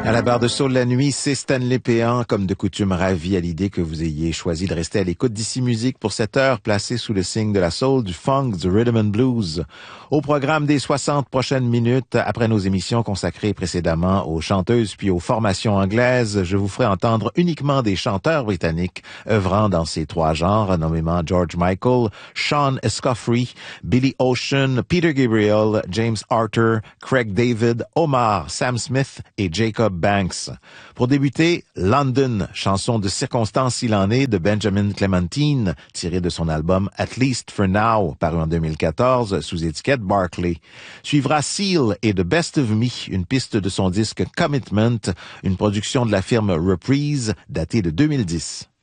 À la barre de Soul la nuit, c'est Stanley Péan, comme de coutume ravi à l'idée que vous ayez choisi de rester à l'écoute d'Ici Musique pour cette heure placée sous le signe de la soul, du funk, du rhythm and blues. Au programme des 60 prochaines minutes, après nos émissions consacrées précédemment aux chanteuses puis aux formations anglaises, je vous ferai entendre uniquement des chanteurs britanniques œuvrant dans ces trois genres, nommément George Michael, Sean Escoffery, Billy Ocean, Peter Gabriel, James Arthur, Craig David, Omar, Sam Smith et Jacob Banks. Pour débuter, London, chanson de circonstance s'il en est de Benjamin Clementine, tirée de son album At Least for Now, paru en 2014 sous étiquette Barclay. Suivra Seal et The Best of Me, une piste de son disque Commitment, une production de la firme Reprise datée de 2010.